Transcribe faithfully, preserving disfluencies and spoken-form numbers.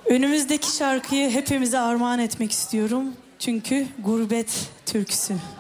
Önümüzdeki şarkıyı hepimize armağan etmek istiyorum. Çünkü gurbet türküsü.